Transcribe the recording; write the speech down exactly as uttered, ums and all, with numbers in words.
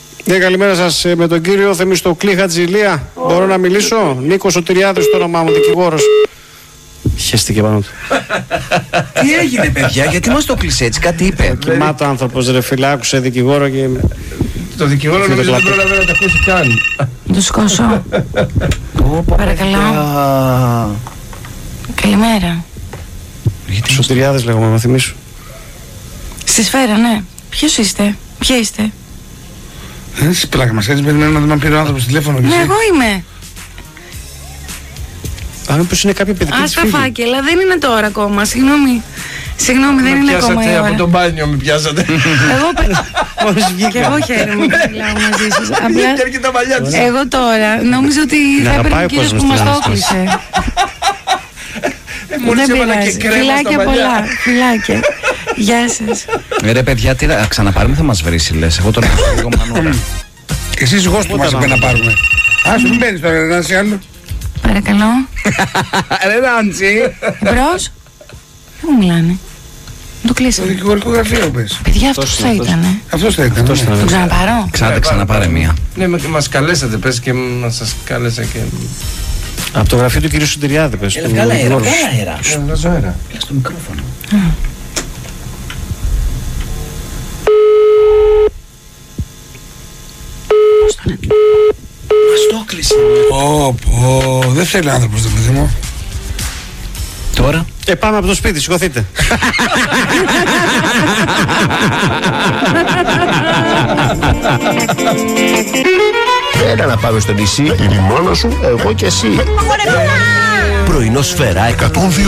Ναι, καλημέρα σας, με τον κύριο Θεμιστοκλή Χατζηλία. Μπορώ να μιλήσω? Νίκος Σωτηριάδης το όνομά μου, δικηγόρος. Χαίστηκε πάνω του. Τι έγινε, παιδιά, γιατί μας το κλείσε έτσι, κάτι είπε? Κοιμάται ο άνθρωπος, ρε φίλε, άκουσε δικηγόρο και... Το δικηγόρο νομίζω δεν πρόλαβε να τα ακούσει καν. Το σκόσω. Παρακαλώ. Καλημέρα. Σωτηριάδης λέγομαι, να θυμίσω. Στη Σφαίρα, ναι. Ποιος είστε? Ποια είστε? Δεν είσαι πλάκα μας, έτσι περιμένω να δούμε αν πήρε ο άνθρωπος τηλέφωνο. Ναι, εγώ είμαι. Α, μήπως είναι κάποια παιδική της Άστα φίλη. φάκελα, δεν είναι τώρα ακόμα, συγγνώμη. Συγγνώμη, δεν είναι ακόμα η πιάσατε ώρα. από το μπάνιο, με πιάσατε. Εγώ Μόλις βγήκα. και εγώ χαίρομαι που μιλάω μαζί σας. Και Απλά έρχεται τα μαλλιά της. εγώ τώρα νόμιζα ότι θα έπαιρνε αγαπάει ο ο κύριος κόσμος που μας την το Αναστάση. έκλεισε. Μόλις Δεν έβαλα και πειράζει. κρέμα στα Φιλάκια πολλά. μαλλιά. Φιλάκια. Γεια σας. Ρε παιδιά, τι να ξαναπάρουμε, θα μας βρίσει, λες. Εγώ τώρα έχω λίγο μανούρα. Εσείς εγώ που μας είπε να πάρουμε. Ας μην μπαίνεις τώρα, να είσαι άλλο. Παρακαλώ. Ρε Ράντσι. Μπρος. Δεν μου μιλάνε. Το Το κλείσαμε. δικηγορικό γραφείο πες. Παιδιά, αυτός θα ήταν. Αυτός θα ήταν. ναι. Τον ξαναπάρω. Ξανά ξαναπάρε μία. Ναι, μα- μας καλέσατε, πες και να σας κάλεσα και... Από το γραφείο του κυρίου Σωτηριάδη, πες. Έλα, του βγάλε αέρα, δικηγόρου. βγάλε αέρα. Ε, βγάζω αέρα. Έλα στο μικρόφωνο. Μας το έκλεισε. Πω, πω, δεν θέλει άνθρωπος το παιδί μου. Τώρα. Ε, πάμε από το σπίτι, σηκωθείτε. Έλα να πάμε στο νησί. Η μάνα σου, εγώ και εσύ. Πρωινό Σφαίρα εκατόν δύο